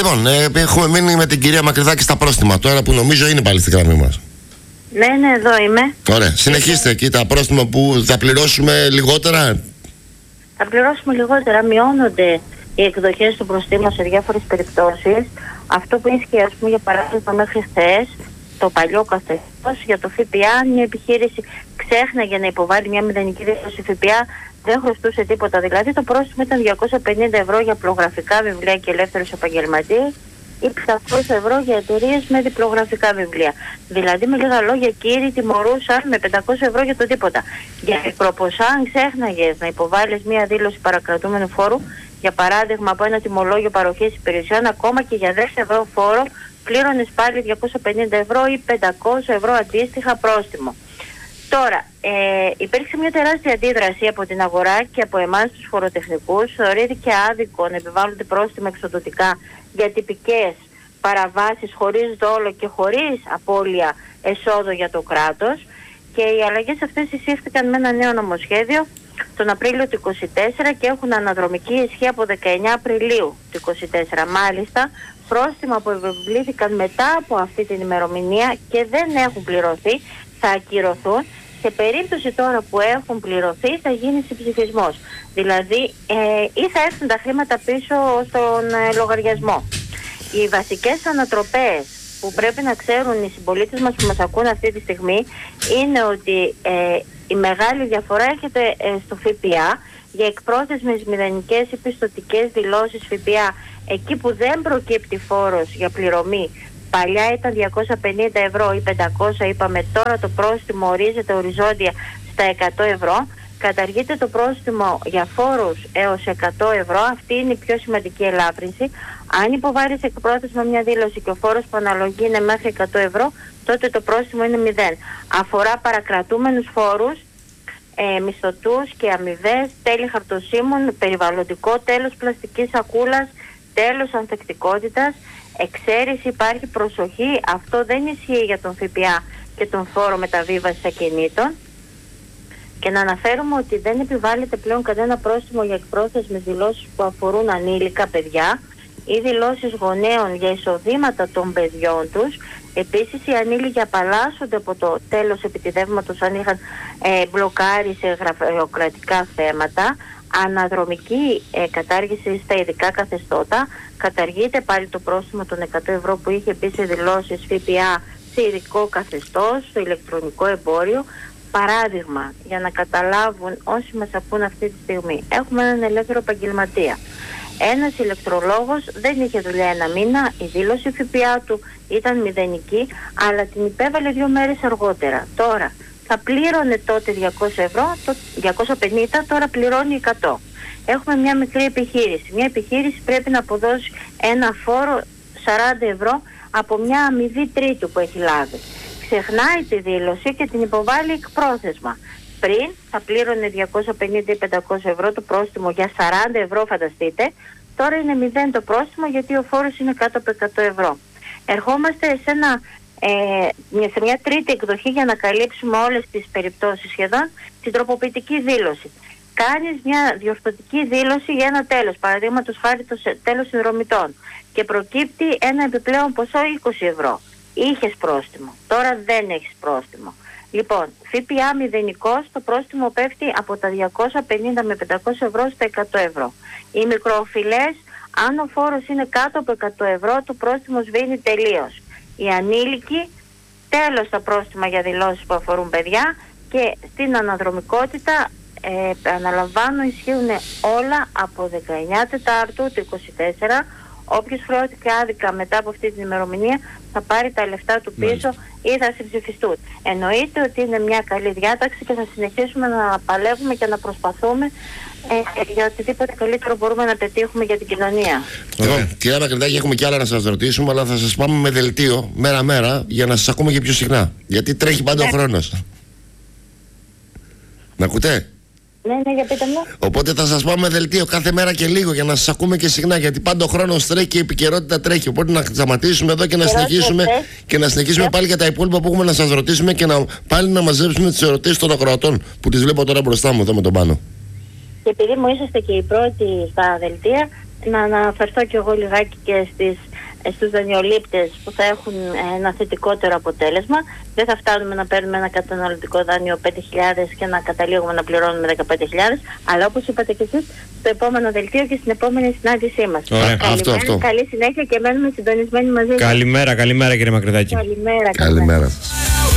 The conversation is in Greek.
Λοιπόν, έχουμε μείνει με την κυρία Μακρυδάκη στα πρόστιμα τώρα, που νομίζω είναι πάλι στη γραμμή μας. Ναι, εδώ είμαι. Ωραία. Συνεχίστε εκεί τα πρόστιμα που θα πληρώσουμε λιγότερα. Θα πληρώσουμε λιγότερα. Μειώνονται οι εκδοχές του προστίμου σε διάφορες περιπτώσεις. Αυτό που ίσχυε, ας πούμε, για παράδειγμα μέχρι χθες, το παλιό καθεστώς για το ΦΠΑ, αν μια επιχείρηση ξέχναγε να υποβάλει μια μηδενική δήλωση ΦΠΑ, δεν χρωστούσε τίποτα. Δηλαδή το πρόστιμο ήταν 250 ευρώ για πλογραφικά βιβλία και ελεύθερους επαγγελματίες ή 500 ευρώ για εταιρείες με διπλογραφικά βιβλία. Δηλαδή, με λίγα λόγια, κύριοι τιμωρούσαν με 500 ευρώ για το τίποτα. Για μικροποσά, αν ξέχναγες να υποβάλεις μια δήλωση παρακρατούμενου φόρου, για παράδειγμα από ένα τιμολόγιο παροχής υπηρεσιών, ακόμα και για 10 ευρώ φόρο, πλήρωνες πάλι 250 ευρώ ή 500 ευρώ αντίστοιχα πρόστιμο. Τώρα, υπήρξε μια τεράστια αντίδραση από την αγορά και από εμάς τους φοροτεχνικούς. Θεωρήθηκε άδικο να επιβάλλονται πρόστιμα εξοδοτικά για τυπικές παραβάσεις χωρίς δόλο και χωρίς απώλεια εσόδου για το κράτος, και οι αλλαγές αυτές εισήχθηκαν με ένα νέο νομοσχέδιο τον Απρίλιο του 2024 και έχουν αναδρομική ισχύ από 19 Απριλίου του 2024. Μάλιστα, πρόστιμα που επιβλήθηκαν μετά από αυτή την ημερομηνία και δεν έχουν πληρωθεί θα ακυρωθούν. Σε περίπτωση τώρα που έχουν πληρωθεί θα γίνει συμψηφισμός. Δηλαδή ή θα έρθουν τα χρήματα πίσω στον λογαριασμό. Οι βασικές ανατροπές που πρέπει να ξέρουν οι συμπολίτες μας που μας ακούν αυτή τη στιγμή είναι ότι η μεγάλη διαφορά έρχεται στο ΦΠΑ για εκπρόθεσμες μηδενικές ή πιστωτικές δηλώσεις ΦΠΑ, εκεί που δεν προκύπτει φόρος για πληρωμή. Παλιά ήταν 250 ευρώ ή 500, είπαμε, τώρα το πρόστιμο ορίζεται οριζόντια στα 100 ευρώ. Καταργείται το πρόστιμο για φόρους έως 100 ευρώ. Αυτή είναι η πιο σημαντική ελάφρυνση. Αν υποβάλεις εκπρόθεσμα μια δήλωση και ο φόρος που αναλογεί είναι μέχρι 100 ευρώ, τότε το πρόστιμο είναι 0. Αφορά παρακρατούμενους φόρους, μισθωτούς και αμοιβές, τέλη χαρτοσύμων, περιβαλλοντικό τέλος πλαστικής σακούλας, τέλος ανθεκτικότητας. Εξαίρεση υπάρχει, προσοχή, αυτό δεν ισχύει για τον ΦΠΑ και τον φόρο μεταβίβασης ακινήτων. Και να αναφέρουμε ότι δεν επιβάλλεται πλέον κανένα πρόστιμο για εκπρόθεσμες δηλώσεις που αφορούν ανήλικα παιδιά ή δηλώσεις γονέων για εισοδήματα των παιδιών τους. Επίσης, οι ανήλικοι απαλλάσσονται από το τέλος επιτιδεύματος αν είχαν μπλοκάρει σε γραφειοκρατικά θέματα. Αναδρομική κατάργηση στα ειδικά καθεστώτα. Καταργείται πάλι το πρόστιμο των 100 ευρώ που είχε μπει σε δηλώσεις ΦΠΑ σε ειδικό καθεστώς, στο ηλεκτρονικό εμπόριο. Παράδειγμα, για να καταλάβουν όσοι μας ακούν αυτή τη στιγμή, έχουμε έναν ελεύθερο επαγγελματία. Ένας ηλεκτρολόγος δεν είχε δουλειά ένα μήνα, η δήλωση ΦΠΑ του ήταν μηδενική, αλλά την υπέβαλε 2 μέρες αργότερα. Τώρα θα πλήρωνε τότε 200 ευρώ, 250, τώρα πληρώνει 100. Έχουμε μια μικρή επιχείρηση. Μια επιχείρηση πρέπει να αποδώσει ένα φόρο 40 ευρώ από μια αμοιβή τρίτου που έχει λάβει. Ξεχνάει τη δήλωση και την υποβάλλει εκπρόθεσμα. Πριν θα πλήρωνε 250 ή 500 ευρώ το πρόστιμο για 40 ευρώ, φανταστείτε. Τώρα είναι 0 το πρόστιμο γιατί ο φόρος είναι κάτω από 100 ευρώ. Ερχόμαστε σε μια τρίτη εκδοχή για να καλύψουμε όλες τις περιπτώσεις σχεδόν, την τροποποιητική δήλωση. Κάνεις μια διορθωτική δήλωση για ένα τέλος, παραδείγματος χάρη το τέλος συνδρομητών, και προκύπτει ένα επιπλέον ποσό 20 ευρώ. Είχες πρόστιμο, τώρα δεν έχεις πρόστιμο. Λοιπόν, ΦΠΑ μηδενικός, το πρόστιμο πέφτει από τα 250 με 500 ευρώ στα 100 ευρώ. Οι μικροοφιλές, αν ο φόρος είναι κάτω από 100 ευρώ, το πρόστιμο σβήνει τελείως. Οι ανήλικοι, τέλος τα πρόστιμα για δηλώσεις που αφορούν παιδιά, και στην αναδρομικότητα, αναλαμβάνω, ισχύουν όλα από 19 Τετάρτου του 24. Όποιος χρεώθηκε άδικα μετά από αυτή την ημερομηνία θα πάρει τα λεφτά του πίσω ή θα συμψηφιστούν. Εννοείται ότι είναι μια καλή διάταξη και θα συνεχίσουμε να παλεύουμε και να προσπαθούμε για οτιδήποτε καλύτερο μπορούμε να πετύχουμε για την κοινωνία. Κυρία Μακρυδάκη, έχουμε κι άλλα να σας ρωτήσουμε, αλλά θα σας πάμε με δελτίο μέρα-μέρα για να σας ακούμε και πιο συχνά. Γιατί τρέχει πάντα ο χρόνος. Να ακούτε? Ναι, για πείτε μου. Οπότε θα σας πάμε δελτίο κάθε μέρα και λίγο για να σας ακούμε και συχνά. Γιατί πάντα ο χρόνος τρέχει και η επικαιρότητα τρέχει. Οπότε να σταματήσουμε εδώ και να συνεχίσουμε πάλι για τα υπόλοιπα που έχουμε να σας ρωτήσουμε και πάλι να μαζέψουμε τις ερωτήσεις των ακροατών που τις βλέπω τώρα μπροστά μου εδώ με τον Πάνο. Και επειδή μου είσαστε και οι πρώτοι στα δελτία, να αναφερθώ κι εγώ λιγάκι και στις στους δανειολήπτες που θα έχουν ένα θετικότερο αποτέλεσμα. Δεν θα φτάνουμε να παίρνουμε ένα καταναλωτικό δάνειο 5.000 και να καταλήγουμε να πληρώνουμε 15.000, αλλά όπως είπατε και εσείς, στο επόμενο δελτίο και στην επόμενη συνάντησή μας. Αυτό. Καλή συνέχεια και μένουμε συντονισμένοι μαζί. Καλημέρα κύριε Μακρυδάκη. Καλημέρα σας.